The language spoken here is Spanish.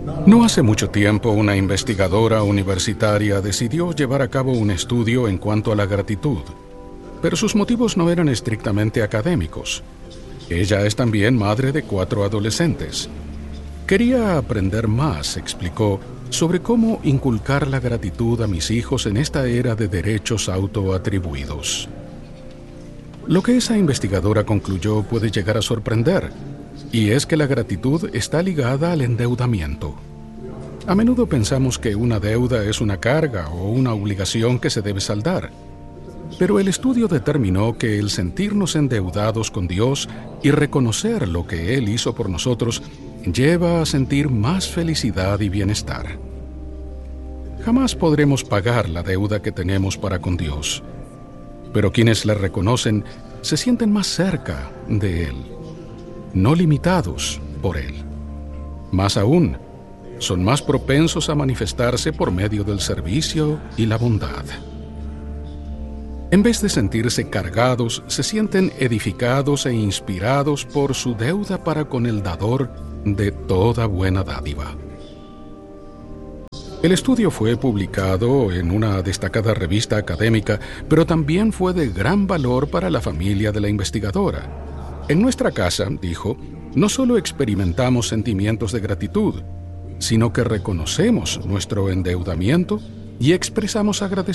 No hace mucho tiempo, una investigadora universitaria decidió llevar a cabo un estudio en cuanto a la gratitud, pero sus motivos no eran estrictamente académicos. Ella es también madre de 4 adolescentes. Quería aprender más, explicó, sobre cómo inculcar la gratitud a mis hijos en esta era de derechos autoatribuidos. Lo que esa investigadora concluyó puede llegar a sorprender, y es que la gratitud está ligada al endeudamiento. A menudo pensamos que una deuda es una carga o una obligación que se debe saldar, pero el estudio determinó que el sentirnos endeudados con Dios y reconocer lo que Él hizo por nosotros lleva a sentir más felicidad y bienestar. Jamás podremos pagar la deuda que tenemos para con Dios, pero quienes la reconocen se sienten más cerca de Él, no limitados por Él. Más aún, son más propensos a manifestarse por medio del servicio y la bondad. En vez de sentirse cargados, se sienten edificados e inspirados por su deuda para con el dador de toda buena dádiva. El estudio fue publicado en una destacada revista académica, pero también fue de gran valor para la familia de la investigadora. En nuestra casa, dijo, no solo experimentamos sentimientos de gratitud, sino que reconocemos nuestro endeudamiento y expresamos agradecimiento